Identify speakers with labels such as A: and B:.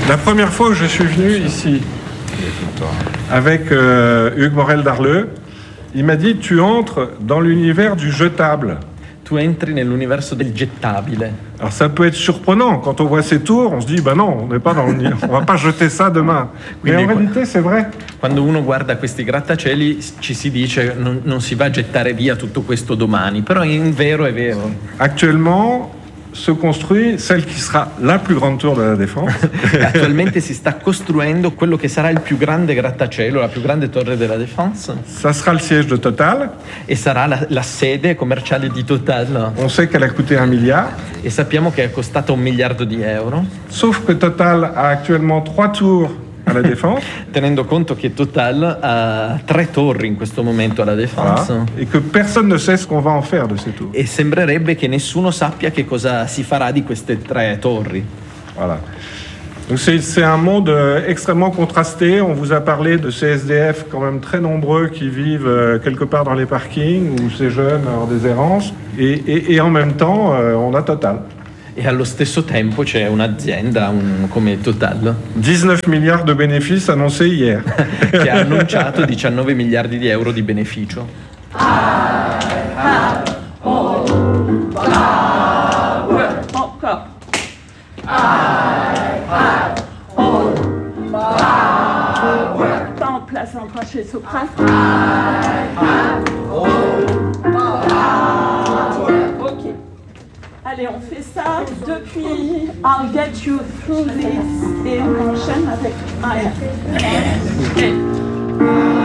A: La première fois où je suis venu ici avec Hugues Morel-Darleux, il m'a dit tu entres dans l'univers du jetable.
B: Tu entri nell'universo del gettabile.
A: Alors ça peut être surprenant quand on voit ces tours, on se dit non, on n'est pas dans on va pas jeter ça demain. Mais en réalité c'est vrai.
B: Quando uno guarda questi grattacieli ci si dice non si va a gettare via tutto questo domani, però in vero è vero.
A: Actuellement se construit celle qui sera la plus grande tour de la Défense.
B: Attualmente si sta costruendo quello che sarà il più grande grattacielo, la più grande torre della Défense.
A: Ça sera le siège de Total.
B: E sarà la sede commerciale di Total.
A: On sait qu'elle a coûté 1 milliard.
B: E sappiamo che è costata €1 miliardo.
A: Sauf que Total a actuellement 3 tours à la Défense.
B: Tenendo conto che Total ha 3 torri in questo momento alla Défense.
A: Voilà. Et que personne ne sait ce qu'on va en faire de ces tours.
B: E sembrerebbe che nessuno sappia che cosa si farà di queste 3 torri.
A: Voilà. Donc c'est un monde extrêmement contrasté. On vous a parlé de ces SDF quand même très nombreux qui vivent quelque part dans les parkings ou ces jeunes en déshérence. Et en même temps, on a Total.
B: E allo stesso tempo c'è un'azienda come Total
A: 19 milliards de bénéfices annoncés hier.
B: che ha annunciato 19 miliardi di euro di beneficio.
C: Pas en place encore chez Sopra. Ok. Allez, on fait ça depuis I'll get you through this et on enchaîne avec I am.